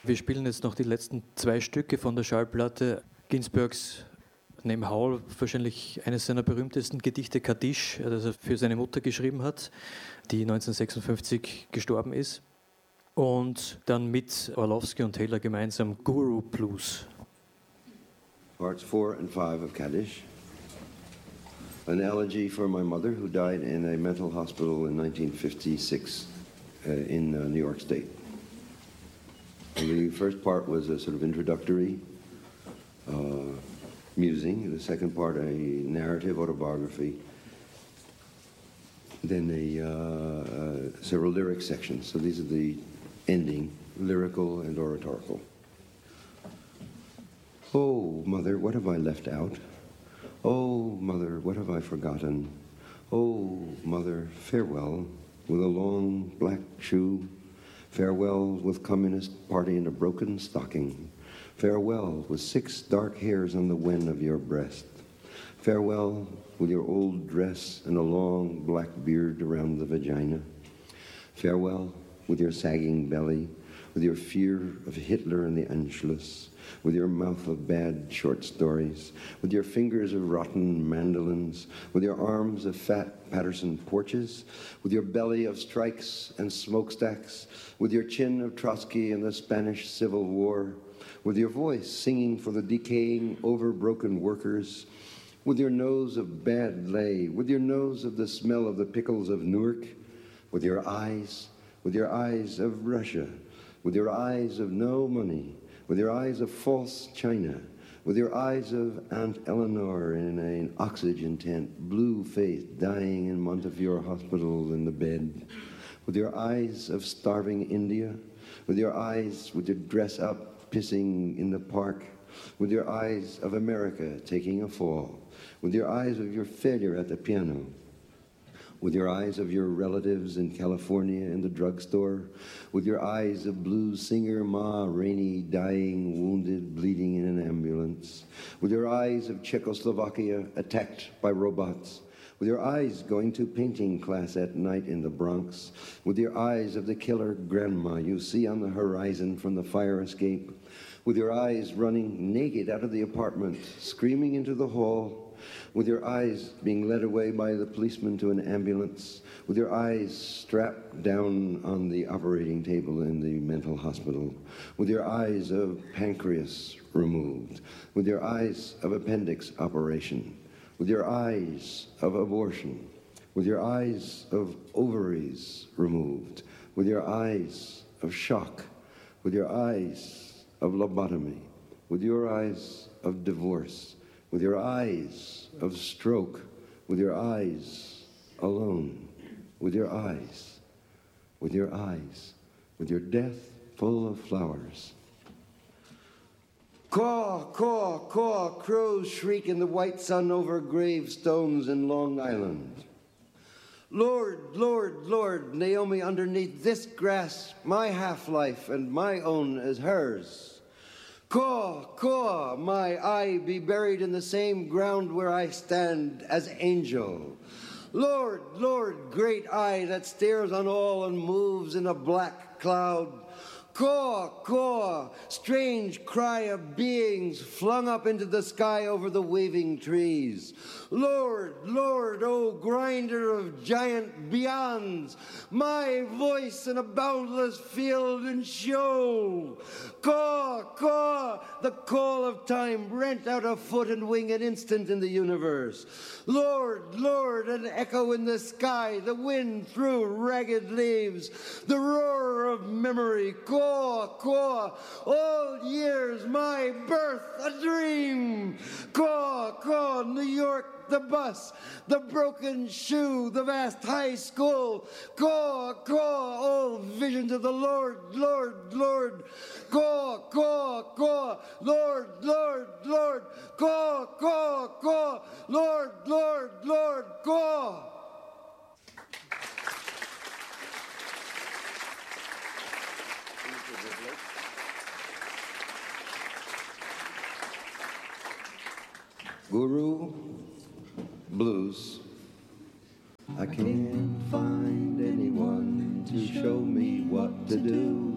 Wir spielen jetzt noch die letzten 2 Stücke von der Schallplatte. Ginsbergs, neben Howl, wahrscheinlich eines seiner berühmtesten Gedichte, Kaddisch, das er für seine Mutter geschrieben hat, die 1956 gestorben ist. Und dann mit Orlowski und Taylor gemeinsam Guru Blues. Parts 4 and 5 of Kaddish. An elegy for my mother, who died in a mental hospital in 1956 in New York State. And the first part was a sort of introductory musing. The second part, a narrative autobiography. Then several lyric sections. So these are the ending, lyrical and oratorical. Oh, mother, what have I left out? Oh, mother, what have I forgotten? Oh, mother, farewell, with a long black shoe. Farewell with Communist Party in a broken stocking. Farewell with 6 dark hairs on the wen of your breast. Farewell with your old dress and a long black beard around the vagina. Farewell with your sagging belly, with your fear of Hitler and the Anschluss, with your mouth of bad short stories, with your fingers of rotten mandolins, with your arms of fat Patterson porches, with your belly of strikes and smokestacks, with your chin of Trotsky and the Spanish Civil War, with your voice singing for the decaying, overbroken workers, with your nose of bad lay, with your nose of the smell of the pickles of Newark, with your eyes of Russia, with your eyes of no money, with your eyes of false China, with your eyes of Aunt Eleanor in an oxygen tent, blue-faced, dying in Montefiore Hospital in the bed, with your eyes of starving India, with your eyes with your dress up, pissing in the park, with your eyes of America taking a fall, with your eyes of your failure at the piano, with your eyes of your relatives in California in the drugstore, with your eyes of blues singer Ma Rainey dying, wounded, bleeding in an ambulance, with your eyes of Czechoslovakia attacked by robots, with your eyes going to painting class at night in the Bronx, with your eyes of the killer grandma you see on the horizon from the fire escape, with your eyes running naked out of the apartment, screaming into the hall, with your eyes being led away by the policeman to an ambulance, with your eyes strapped down on the operating table in the mental hospital, with your eyes of pancreas removed, with your eyes of appendix operation, with your eyes of abortion, with your eyes of ovaries removed, with your eyes of shock, with your eyes of lobotomy, with your eyes of divorce, with your eyes of stroke, with your eyes alone, with your eyes, with your eyes, with your death full of flowers. Caw, caw, caw, crows shriek in the white sun over gravestones in Long Island. Lord, Lord, Lord, Naomi, underneath this grass, my half-life and my own as hers. Caw, caw, my eye be buried in the same ground where I stand as angel. Lord, Lord, great eye that stares on all and moves in a black cloud. Caw, caw, strange cry of beings flung up into the sky over the waving trees. Lord, Lord, O grinder of giant beyonds, my voice in a boundless field and show. Caw, caw, the call of time rent out a foot and wing an instant in the universe. Lord, Lord, an echo in the sky, the wind through ragged leaves, the roar of memory. Caw, caw, old years, my birth, a dream. Caw, caw, New York, the bus, the broken shoe, the vast high school. Caw, caw, all visions of the Lord, Lord, Lord. Caw, caw, caw, Lord, Lord, Lord. Caw, caw, caw, Lord, Lord, Lord, caw. Guru Blues. I can't find anyone to show me what to do.